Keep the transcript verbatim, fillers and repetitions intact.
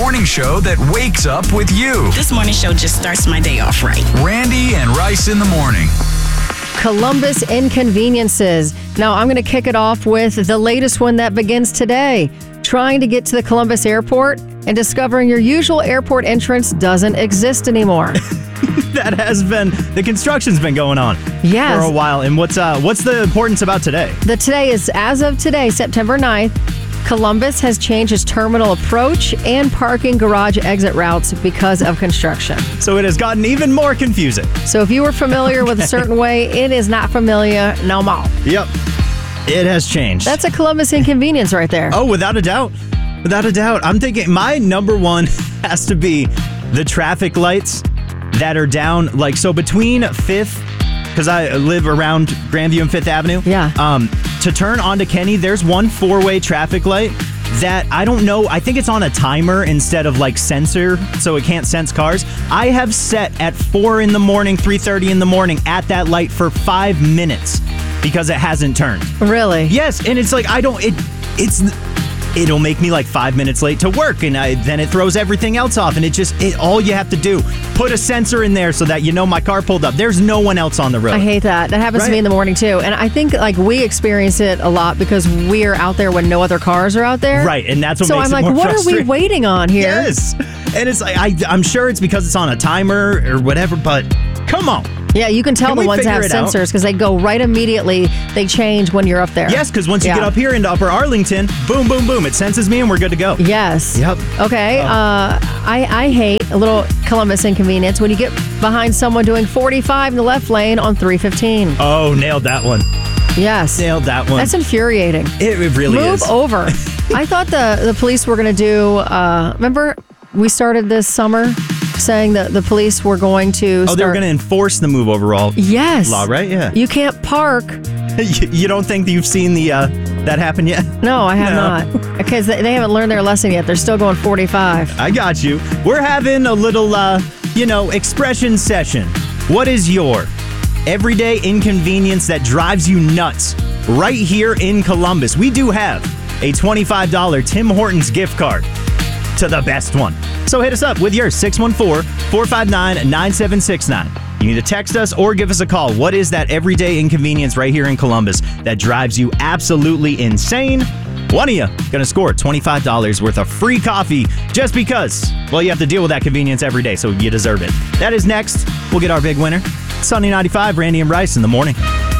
morning show that wakes up with you. This morning show just starts my day off right. Randy and Rice in the morning. Columbus inconveniences. Now, I'm going to kick it off with the latest one that begins today. Trying to get to the Columbus airport and discovering your usual airport entrance doesn't exist anymore. That has been, the construction's been going on yes. for a while. And what's uh, what's the importance about today? The today is, as of today, September ninth, Columbus has changed its terminal approach and parking garage exit routes because of construction. So it has gotten even more confusing. So if you were familiar okay. with a certain way, it is not familiar no more. Yep. It has changed. That's a Columbus inconvenience right there. Oh, without a doubt. Without a doubt. I'm thinking my number one has to be the traffic lights that are down, like, so between fifth, because I live around Grandview and fifth Avenue. Yeah. Um, to turn onto Kenny, there's one four-way traffic light that I don't know. I think it's on a timer instead of like sensor, so it can't sense cars. I have set at four in the morning, three thirty in the morning at that light for five minutes because it hasn't turned. Really? Yes, and it's like I don't. It it's. It'll make me like five minutes late to work, and I, then it throws everything else off, and it just, it, all you have to do, put a sensor in there so that you know my car pulled up. There's no one else on the road. I hate that. That happens right? to me in the morning, too. And I think, like, we experience it a lot because we are out there when no other cars are out there. Right, and that's what so makes I'm it like, more what frustrating. are we waiting on here? Yes, and it's like, I, I'm sure it's because it's on a timer or whatever, but come on. Yeah, you can tell Can the we ones that have figure it out? sensors because they go right immediately. They change when you're up there. Yes, because once you Yeah. get up here into Upper Arlington, boom, boom, boom, it senses me and we're good to go. Yes. Yep. Okay. Oh. Uh, I, I hate a little Columbus inconvenience when you get behind someone doing forty-five in the left lane on three fifteen. Oh, nailed that one. Yes. Nailed that one. That's infuriating. It, it really Move is. over. I thought the, the police were going to do, uh, remember we started this summer saying that the police were going to Oh, start, they were going to enforce the move overall yes. law, right? Yeah. You can't park. you, you don't think that you've seen the uh, that happen yet? No, I have No. not. Because they, they haven't learned their lesson yet. They're still going forty-five. I got you. We're having a little, uh, you know, expression session. What is your everyday inconvenience that drives you nuts right here in Columbus? We do have a twenty-five dollars Tim Hortons gift card to the best one. So hit us up with your six one four, four five nine, nine seven six nine. You need to text us or give us a call. What is that everyday inconvenience right here in Columbus that drives you absolutely insane? One of you going to score twenty-five dollars worth of free coffee just because, well, you have to deal with that convenience every day, so you deserve it. That is next. We'll get our big winner. Sunny ninety-five, Randy and Bryce in the morning.